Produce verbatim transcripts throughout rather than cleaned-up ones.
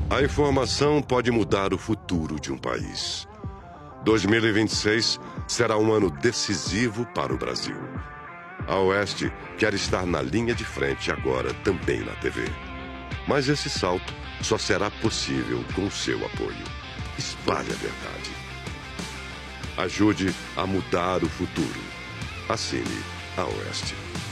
A informação pode mudar o futuro de um país. dois mil e vinte e seis será um ano decisivo para o Brasil. A Oeste quer estar na linha de frente agora também na T V. Mas esse salto só será possível com o seu apoio. Espalhe a verdade. Ajude a mudar o futuro. Assine a Oeste.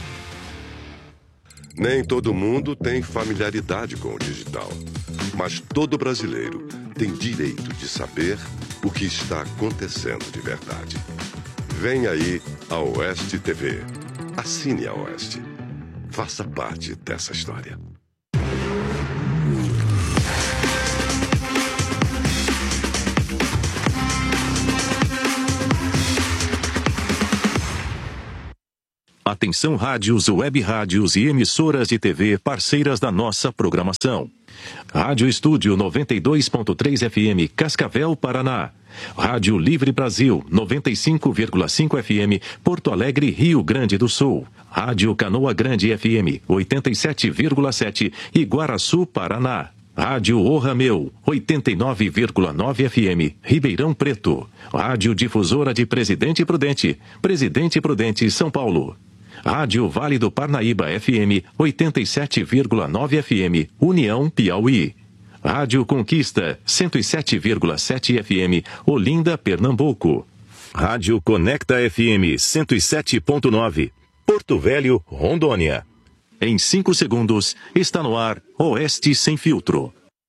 Nem todo mundo tem familiaridade com o digital, mas todo brasileiro tem direito de saber o que está acontecendo de verdade. Vem aí a Oeste T V. Assine a Oeste. Faça parte dessa história. Atenção rádios, web rádios e emissoras de T V parceiras da nossa programação. Rádio Estúdio noventa e dois ponto três F M, Cascavel, Paraná. Rádio Livre Brasil, noventa e cinco vírgula cinco F M, Porto Alegre, Rio Grande do Sul. Rádio Canoa Grande F M, oitenta e sete vírgula sete, Iguaraçu, Paraná. Rádio O Rameu, oitenta e nove vírgula nove F M, Ribeirão Preto. Rádio Difusora de Presidente Prudente, Presidente Prudente, São Paulo. Rádio Vale do Parnaíba F M, oitenta e sete vírgula nove F M, União, Piauí. Rádio Conquista, cento e sete vírgula sete F M, Olinda, Pernambuco. Rádio Conecta F M, cento e sete ponto nove, Porto Velho, Rondônia. Em cinco segundos, está no ar Oeste Sem Filtro.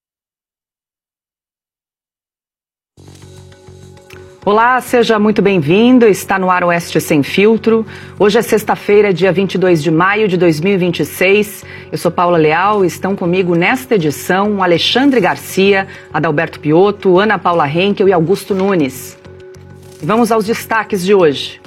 Olá, seja muito bem-vindo. Está no ar Oeste Sem Filtro. Hoje é sexta-feira, dia vinte e dois de maio de dois mil e vinte e seis. Eu sou Paula Leal e estão comigo nesta edição Alexandre Garcia, Adalberto Piotto, Ana Paula Henkel e Augusto Nunes. E vamos aos destaques de hoje.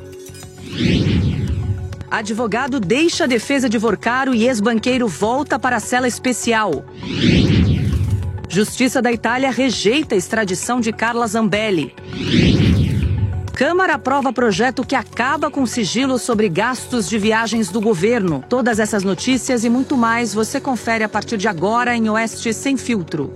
Advogado deixa a defesa de Vorcaro e ex-banqueiro volta para a cela especial. Justiça da Itália rejeita a extradição de Carla Zambelli. Câmara aprova projeto que acaba com sigilo sobre gastos de viagens do governo. Todas essas notícias e muito mais você confere a partir de agora em Oeste Sem Filtro.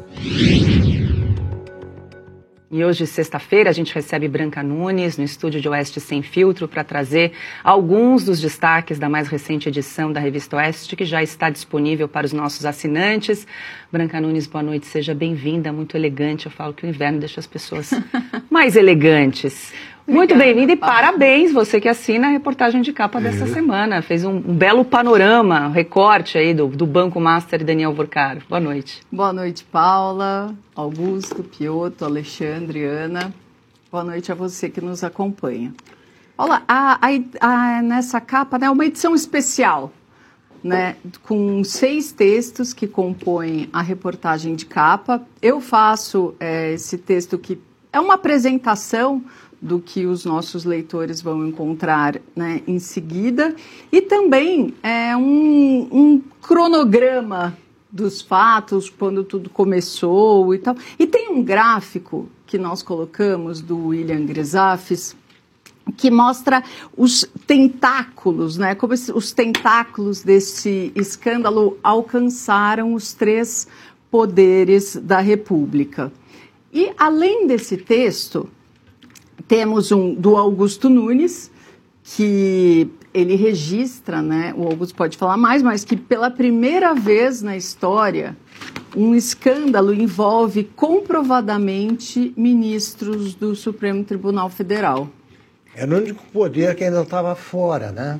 E hoje, sexta-feira, a gente recebe Branca Nunes no estúdio de Oeste Sem Filtro para trazer alguns dos destaques da mais recente edição da Revista Oeste, que já está disponível para os nossos assinantes. Branca Nunes, boa noite, seja bem-vinda, muito elegante. Eu falo que o inverno deixa as pessoas mais elegantes. Muito bem-vinda e parabéns, você que assina a reportagem de capa dessa uhum. semana. Fez um, um belo panorama, um recorte aí do, do Banco Master Daniel Vorcaro. Boa noite. Boa noite, Paula, Augusto, Piotto, Alexandre, Ana. Boa noite a você que nos acompanha. Olha, a, a, a, nessa capa, né, uma edição especial, né, com seis textos que compõem a reportagem de capa. Eu faço é, esse texto que é uma apresentação do que os nossos leitores vão encontrar, né, em seguida, e também é um, um cronograma dos fatos, quando tudo começou e tal. E tem um gráfico que nós colocamos do William Grisafes, que mostra os tentáculos, né, como os tentáculos desse escândalo alcançaram os três poderes da República. E, além desse texto, temos um do Augusto Nunes, que ele registra, né, o Augusto pode falar mais, mas que pela primeira vez na história, um escândalo envolve comprovadamente ministros do Supremo Tribunal Federal. Era o único poder que ainda estava fora, né,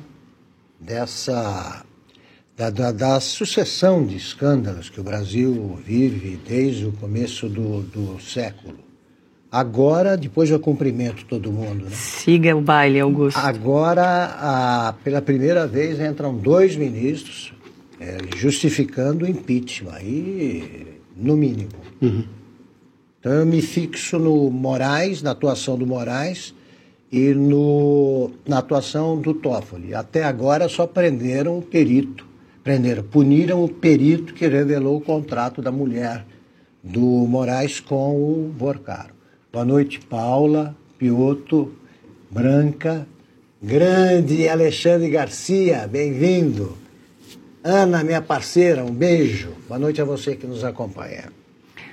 dessa, da, da, da sucessão de escândalos que o Brasil vive desde o começo do, do século. Agora, depois do cumprimento todo mundo, né? Siga o baile, Augusto. Agora, a, pela primeira vez, entram dois ministros é, justificando o impeachment, aí, no mínimo. Uhum. Então, eu me fixo no Moraes, na atuação do Moraes e no, na atuação do Toffoli. Até agora, só prenderam o perito, prenderam, puniram o perito que revelou o contrato da mulher do Moraes com o Vorcaro. Boa noite, Paula, Piotto, Branca, grande Alexandre Garcia, bem-vindo. Ana, minha parceira, um beijo. Boa noite a você que nos acompanha.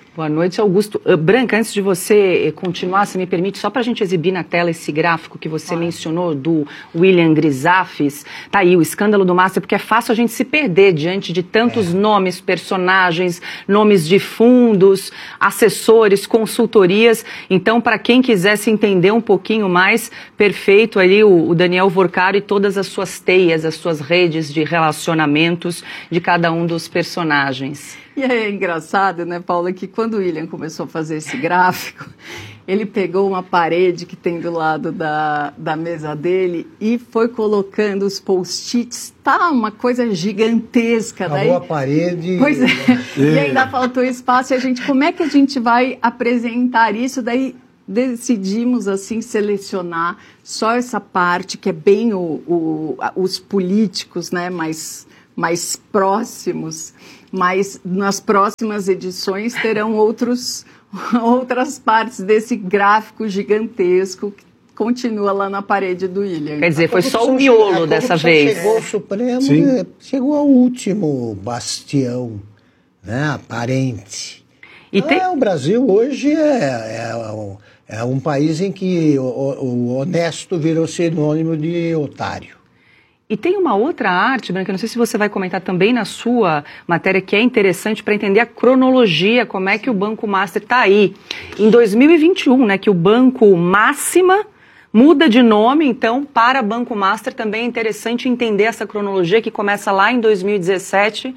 Boa noite, Augusto. Uh, Branca, antes de você continuar, se me permite, só para a gente exibir na tela esse gráfico que você claro. mencionou do William Grisafes. Tá aí, o escândalo do Master, porque é fácil a gente se perder diante de tantos é. nomes, personagens, nomes de fundos, assessores, consultorias. Então, para quem quisesse entender um pouquinho mais, perfeito ali o, o Daniel Vorcaro e todas as suas teias, as suas redes de relacionamentos de cada um dos personagens. E é engraçado, né, Paula, que quando o William começou a fazer esse gráfico, ele pegou uma parede que tem do lado da, da mesa dele e foi colocando os post-its. Tá uma coisa gigantesca. Acabou daí... a parede. Pois é. é. E ainda faltou espaço. E a gente, como é que a gente vai apresentar isso? Daí decidimos, assim, selecionar só essa parte que é bem o, o, os políticos, né, mais, mais próximos. Mas nas próximas edições terão outros, outras partes desse gráfico gigantesco que continua lá na parede do William. Quer dizer, foi só o miolo dessa vez. Chegou ao Supremo, Sim. chegou ao último bastião, né, aparente. E tem... é, o Brasil hoje é, é, é um país em que o, o honesto virou sinônimo de otário. E tem uma outra arte, Branca, não sei se você vai comentar também na sua matéria, que é interessante para entender a cronologia, como é que o Banco Master está aí. Em dois mil e vinte e um, né, que o Banco Máxima muda de nome, então, para Banco Master. Também é interessante entender essa cronologia que começa lá em dois mil e dezessete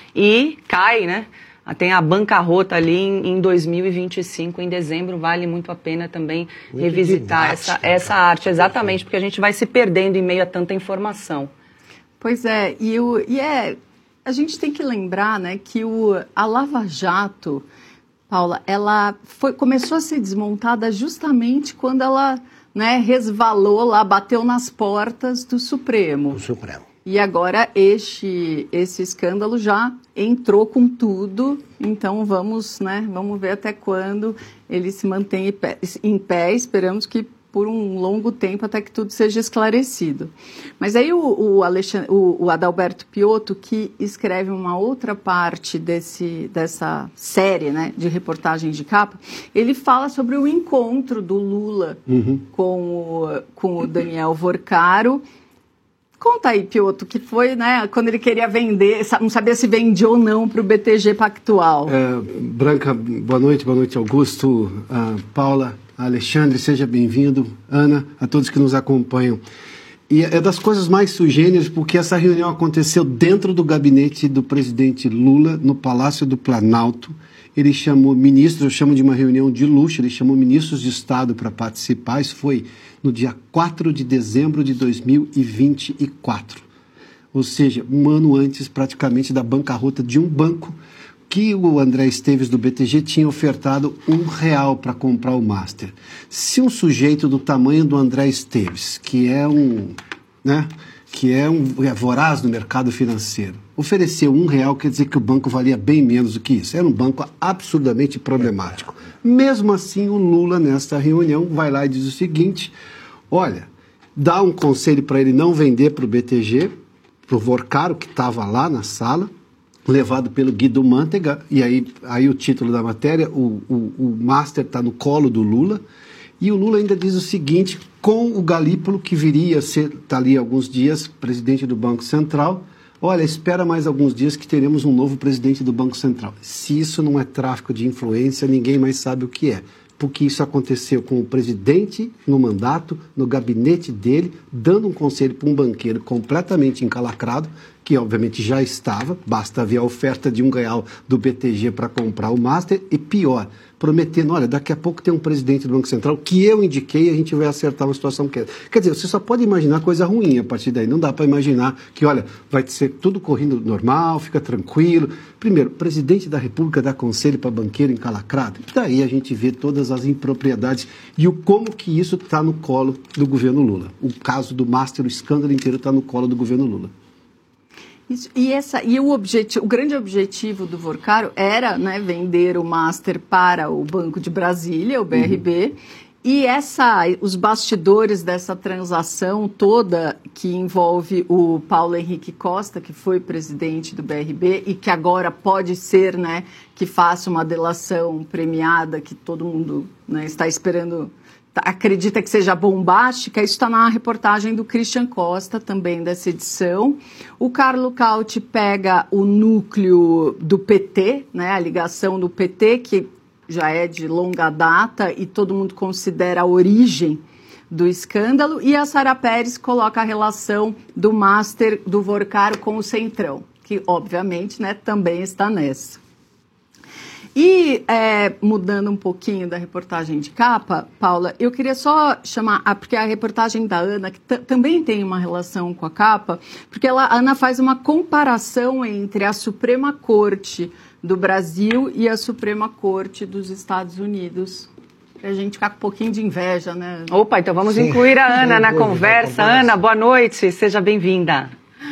e cai, né? Tem a bancarrota ali em, em dois mil e vinte e cinco, em dezembro. Vale muito a pena também muito revisitar essa, essa arte, exatamente, porque a gente vai se perdendo em meio a tanta informação. Pois é, e, o, e é, a gente tem que lembrar, né, que o, a Lava Jato, Paula, ela foi, começou a ser desmontada justamente quando ela, né, resvalou lá, bateu nas portas do Supremo. Do Supremo. E agora este, esse escândalo já entrou com tudo, então vamos, né, vamos ver até quando ele se mantém em pé, esperamos que por um longo tempo até que tudo seja esclarecido. Mas aí o, o, Alexandre, o, o Adalberto Piotto, que escreve uma outra parte desse, dessa série, né, de reportagens de capa, ele fala sobre o encontro do Lula uhum. com, o, com o Daniel Vorcaro. Conta aí, Piotto, que foi, né, quando ele queria vender, não sabia se vendia ou não para o B T G Pactual. É, Branca, boa noite, boa noite, Augusto, uh, Paula, Alexandre, seja bem-vindo, Ana, a todos que nos acompanham. E é das coisas mais sugêneres, porque essa reunião aconteceu dentro do gabinete do presidente Lula, no Palácio do Planalto. Ele chamou ministros, eu chamo de uma reunião de luxo, ele chamou ministros de Estado para participar. Isso foi no dia quatro de dezembro de dois mil e vinte e quatro. Ou seja, um ano antes praticamente da bancarrota de um banco que o André Esteves do B T G tinha ofertado um real para comprar o Master. Se um sujeito do tamanho do André Esteves, que é um, né, que é um é voraz no mercado financeiro, ofereceu um real, quer dizer que o banco valia bem menos do que isso. Era um banco absurdamente problemático. Mesmo assim, o Lula, nesta reunião, vai lá e diz o seguinte: olha, dá um conselho para ele não vender para o B T G, para o Vorcaro, que estava lá na sala, levado pelo Guido Mantega, e aí, aí o título da matéria, o, o, o Master está no colo do Lula, e o Lula ainda diz o seguinte, com o Galípolo, que viria a ser, está ali há alguns dias, presidente do Banco Central, olha, espera mais alguns dias que teremos um novo presidente do Banco Central. Se isso não é tráfico de influência, ninguém mais sabe o que é. Porque isso aconteceu com o presidente no mandato, no gabinete dele, dando um conselho para um banqueiro completamente encalacrado, que obviamente já estava, basta ver a oferta de um real do B T G para comprar o Master, e pior, prometendo, olha, daqui a pouco tem um presidente do Banco Central que eu indiquei e a gente vai acertar uma situação que é. Quer dizer, você só pode imaginar coisa ruim a partir daí, não dá para imaginar que, olha, vai ser tudo correndo normal, fica tranquilo. Primeiro, o presidente da República dá conselho para banqueiro encalacrado, daí a gente vê todas as impropriedades e o como que isso está no colo do governo Lula. O caso do Master, o escândalo inteiro está no colo do governo Lula. Isso, e essa, e o, objetivo, o grande objetivo do Vorcaro era, né, vender o Master para o Banco de Brasília, o B R B, uhum. E essa, os bastidores dessa transação toda que envolve o Paulo Henrique Costa, que foi presidente do B R B e que agora pode ser, né, que faça uma delação premiada, que todo mundo, né, está esperando, acredita que seja bombástica. Isso está na reportagem do Christian Costa, também dessa edição. O Carlo Cauti pega o núcleo do P T, né, a ligação do P T, que já é de longa data e todo mundo considera a origem do escândalo, e a Sara Pérez coloca a relação do Master do Vorcaro com o Centrão, que obviamente, né, também está nessa. E é, mudando um pouquinho da reportagem de capa, Paula, eu queria só chamar, ah, porque a reportagem da Ana, que também tem uma relação com a capa, porque ela, a Ana faz uma comparação entre a Suprema Corte do Brasil e a Suprema Corte dos Estados Unidos. Para a gente ficar com um pouquinho de inveja, né? Opa, então vamos Sim. incluir a Ana na conversa. Ana, boa noite, seja bem-vinda.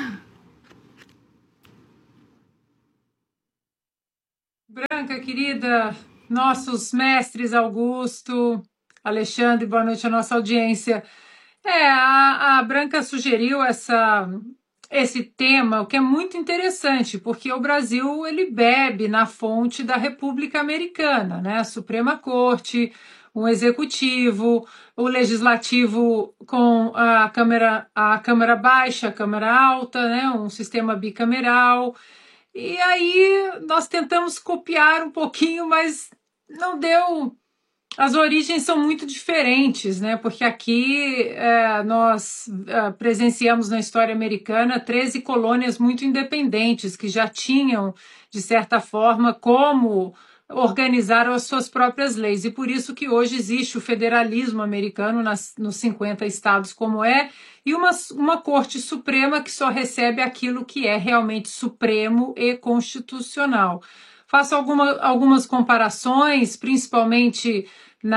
Branca, querida, nossos mestres Augusto, Alexandre, boa noite à nossa audiência. É, a, a Branca sugeriu essa, esse tema, o que é muito interessante, porque o Brasil ele bebe na fonte da República Americana, né? A Suprema Corte, um executivo, o legislativo com a Câmara, a Câmara Baixa, a Câmara Alta, né? Um sistema bicameral. E aí nós tentamos copiar um pouquinho, mas não deu. As origens são muito diferentes, né? Porque aqui é, nós é, presenciamos na história americana treze colônias muito independentes, que já tinham, de certa forma, como organizar as suas próprias leis. E por isso que hoje existe o federalismo americano nas, nos cinquenta estados como é, e uma, uma Corte Suprema que só recebe aquilo que é realmente supremo e constitucional. Faço alguma, algumas comparações, principalmente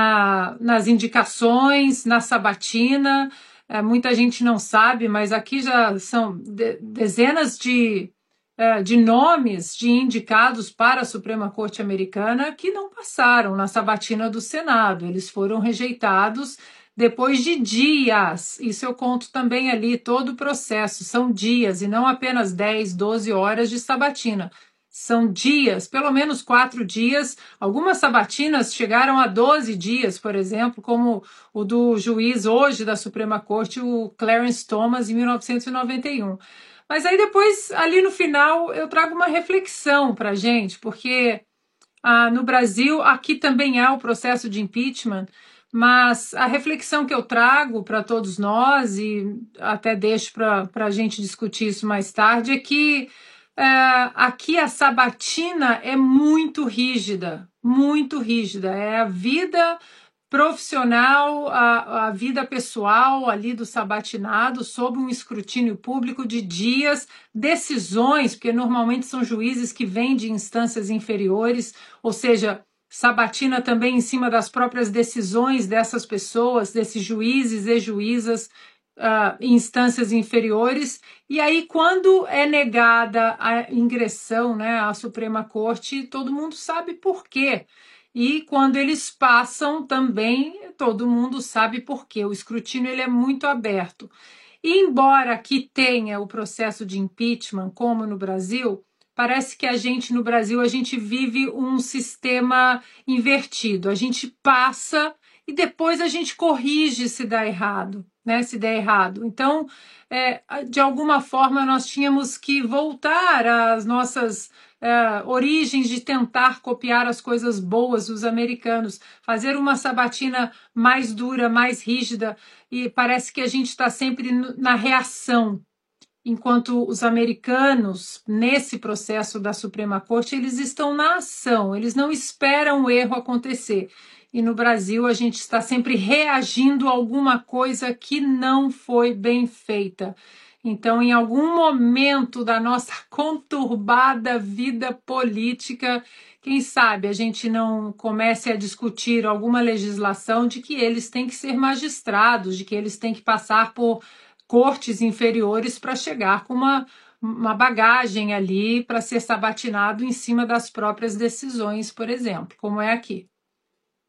na, nas indicações, na sabatina. É, muita gente não sabe, mas aqui já são de, dezenas de, é, de nomes de indicados para a Suprema Corte Americana que não passaram na sabatina do Senado. Eles foram rejeitados depois de dias. Isso eu conto também ali, todo o processo. São dias e não apenas dez, doze horas de sabatina. São dias, pelo menos quatro dias. Algumas sabatinas chegaram a doze dias, por exemplo, como o do juiz hoje da Suprema Corte, o Clarence Thomas, em mil novecentos e noventa e um. Mas aí depois, ali no final, eu trago uma reflexão para a gente, porque ah, no Brasil, aqui também há o processo de impeachment, mas a reflexão que eu trago para todos nós, e até deixo para a gente discutir isso mais tarde, é que Uh, aqui a sabatina é muito rígida, muito rígida. É a vida profissional, a, a vida pessoal ali do sabatinado, sob um escrutínio público de dias, decisões, porque normalmente são juízes que vêm de instâncias inferiores, ou seja, sabatina também em cima das próprias decisões dessas pessoas, desses juízes e juízas, Uh, instâncias inferiores, e aí quando é negada a ingressão, né, à Suprema Corte, todo mundo sabe por quê, e quando eles passam também, todo mundo sabe por quê. O escrutínio ele é muito aberto, e embora aqui tenha o processo de impeachment, como no Brasil, parece que a gente no Brasil, a gente vive um sistema invertido, a gente passa e depois a gente corrige se dá errado. Né, se der errado. Então, é, de alguma forma, nós tínhamos que voltar às nossas é, origens de tentar copiar as coisas boas dos americanos, fazer uma sabatina mais dura, mais rígida, e parece que a gente está sempre na reação, enquanto os americanos, nesse processo da Suprema Corte, eles estão na ação, eles não esperam o erro acontecer. E no Brasil a gente está sempre reagindo a alguma coisa que não foi bem feita. Então, em algum momento da nossa conturbada vida política, quem sabe a gente não comece a discutir alguma legislação de que eles têm que ser magistrados, de que eles têm que passar por cortes inferiores para chegar com uma, uma bagagem ali para ser sabatinado em cima das próprias decisões, por exemplo, como é aqui.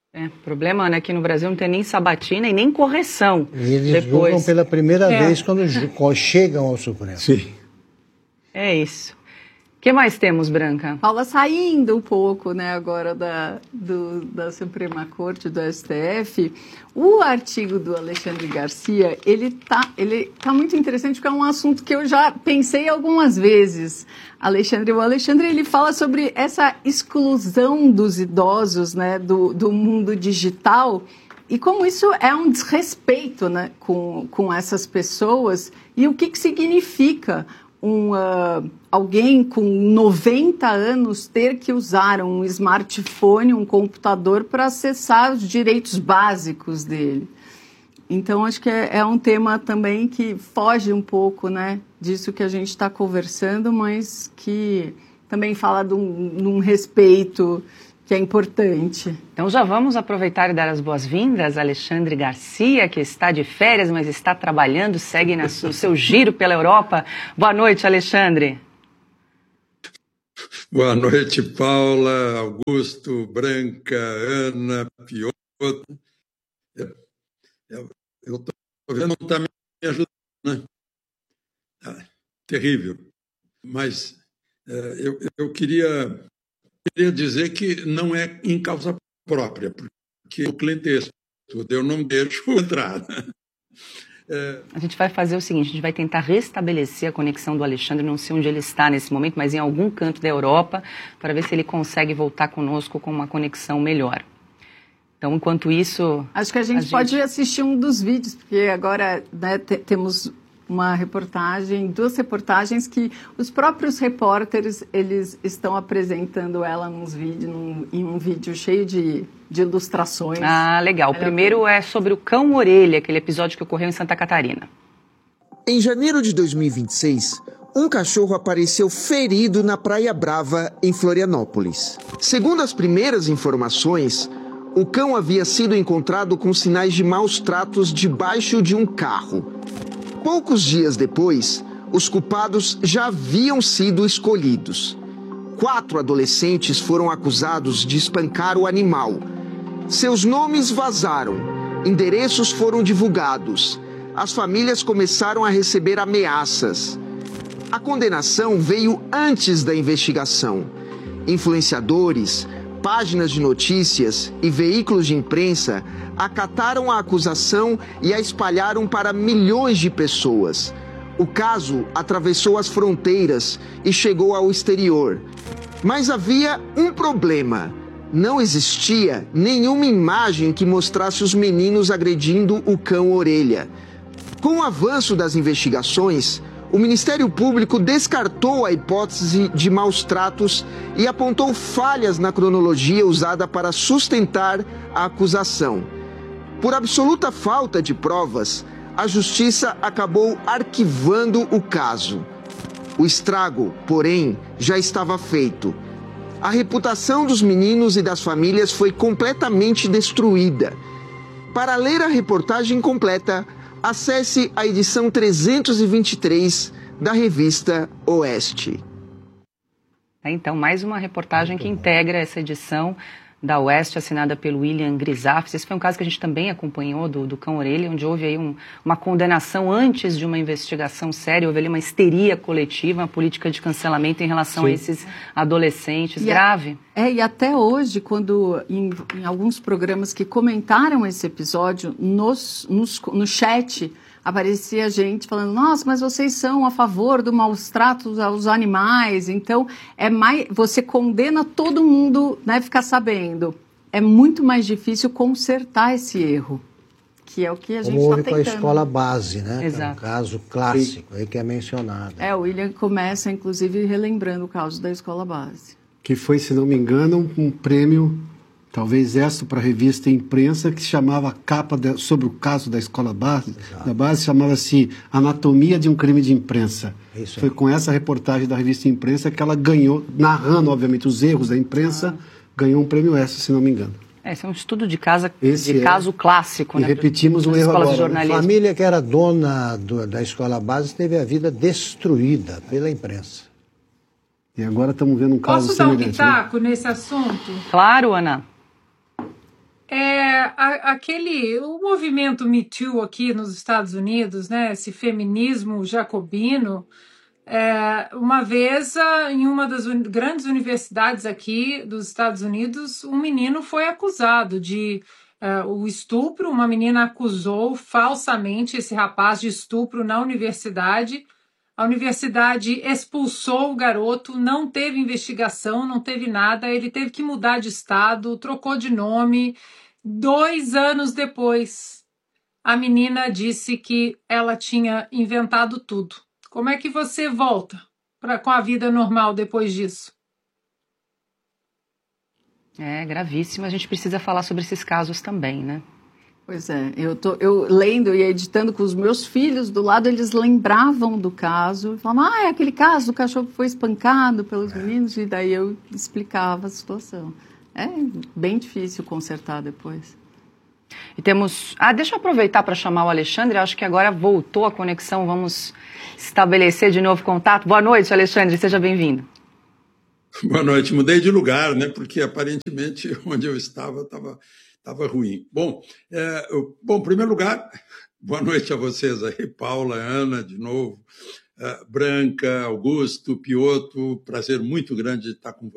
É, problema, né, que no Brasil não tem nem sabatina e nem correção. E eles depois. julgam pela primeira É. vez quando chegam ao Supremo. Sim. É isso. O que mais temos, Branca? Paula, saindo um pouco, né, agora da, do, da Suprema Corte, do S T F, o artigo do Alexandre Garcia, ele tá, ele tá muito interessante porque é um assunto que eu já pensei algumas vezes. Alexandre, o Alexandre, ele fala sobre essa exclusão dos idosos, né, do, do mundo digital e como isso é um desrespeito, né, com, com essas pessoas e o que, que significa Um, uh, alguém com noventa anos ter que usar um smartphone, um computador para acessar os direitos básicos dele. Então, acho que é, é um tema também que foge um pouco, né, disso que a gente está conversando, mas que também fala de um, de um respeito que é importante. Então já vamos aproveitar e dar as boas-vindas a Alexandre Garcia, que está de férias, mas está trabalhando, segue no seu giro pela Europa. Boa noite, Alexandre. Boa noite, Paula, Augusto, Branca, Ana, Piotr. Eu estou vendo que está me ajudando, né? Ah, terrível. Mas uh, eu, eu queria... Queria dizer que não é em causa própria, porque o cliente é tudo, eu não deixo entrar. É... A gente vai fazer o seguinte, a gente vai tentar restabelecer a conexão do Alexandre, não sei onde ele está nesse momento, mas em algum canto da Europa, para ver se ele consegue voltar conosco com uma conexão melhor. Então, enquanto isso... Acho que a gente, a gente... pode assistir um dos vídeos, porque agora, né, temos... uma reportagem, duas reportagens que os próprios repórteres, eles estão apresentando ela nos vídeos, num, em um vídeo cheio de, de ilustrações. Ah, legal. O primeiro é sobre o cão orelha, aquele episódio que ocorreu em Santa Catarina. Em janeiro de dois mil e vinte e seis, um cachorro apareceu ferido na Praia Brava, em Florianópolis. Segundo as primeiras informações, o cão havia sido encontrado com sinais de maus tratos debaixo de um carro. Poucos dias depois, os culpados já haviam sido escolhidos. Quatro adolescentes foram acusados de espancar o animal. Seus nomes vazaram, endereços foram divulgados, as famílias começaram a receber ameaças. A condenação veio antes da investigação. Influenciadores, páginas de notícias e veículos de imprensa acataram a acusação e a espalharam para milhões de pessoas. O caso atravessou as fronteiras e chegou ao exterior. Mas havia um problema. Não existia nenhuma imagem que mostrasse os meninos agredindo o cão orelha. Com o avanço das investigações, o Ministério Público descartou a hipótese de maus tratos e apontou falhas na cronologia usada para sustentar a acusação. Por absoluta falta de provas, a Justiça acabou arquivando o caso. O estrago, porém, já estava feito. A reputação dos meninos e das famílias foi completamente destruída. Para ler a reportagem completa, acesse a edição trezentos e vinte e três da revista Oeste. Então, mais uma reportagem que integra essa edição da Oeste, assinada pelo William Grisafes. Esse foi um caso que a gente também acompanhou, do, do cão orelha, onde houve aí um, uma condenação antes de uma investigação séria, houve ali uma histeria coletiva, uma política de cancelamento em relação Sim. a esses adolescentes, e grave. A, é, e até hoje, quando em, em alguns programas que comentaram esse episódio, nos, nos, no chat, aparecia gente falando, nossa, mas vocês são a favor do maus tratos aos animais, então é mais, você condena todo mundo, né, ficar sabendo. É muito mais difícil consertar esse erro, que é o que a gente está tentando. Como houve com a escola base, né? Exato. É um caso clássico aí que é mencionado. É, o William começa, inclusive, relembrando o caso da escola base. Que foi, se não me engano, um, um prêmio... Talvez essa para a revista Imprensa, que se chamava a capa de, sobre o caso da escola base, Exato. da base, chamava-se Anatomia de um Crime de Imprensa. Isso Foi aí. Com essa reportagem da revista Imprensa que ela ganhou, narrando, obviamente, os erros da imprensa, ah. ganhou um prêmio essa, se não me engano. Esse é um estudo de, casa, Esse de é. caso clássico, e né? repetimos o erro agora. A família que era dona do, da escola base teve a vida destruída pela imprensa. E agora estamos vendo um caso Posso dar um semelhante. pitaco né? nesse assunto? Claro, Ana. É, a, aquele, o movimento Me Too aqui nos Estados Unidos, né, esse feminismo jacobino, é, uma vez em uma das un, grandes universidades aqui dos Estados Unidos, um menino foi acusado de uh, o estupro, uma menina acusou falsamente esse rapaz de estupro na universidade. A universidade expulsou o garoto, não teve investigação, não teve nada, ele teve que mudar de estado, trocou de nome. Dois anos depois, a menina disse que ela tinha inventado tudo. Como é que você volta pra, com a vida normal depois disso? É gravíssimo, a gente precisa falar sobre esses casos também, né? Pois é, eu, tô, eu lendo e editando com os meus filhos do lado, eles lembravam do caso, e falavam, ah, é aquele caso do cachorro que foi espancado pelos meninos, e daí eu explicava a situação. É bem difícil consertar depois. E temos... Ah, deixa eu aproveitar para chamar o Alexandre, acho que agora voltou a conexão, vamos estabelecer de novo contato. Boa noite, Alexandre, seja bem-vindo. Boa noite, mudei de lugar, né, porque aparentemente onde eu estava estava... Estava ruim. Bom, é, bom, em primeiro lugar, boa noite a vocês aí, Paula, Ana, de novo, uh, Branca, Augusto, Piotto, prazer muito grande de estar com vocês.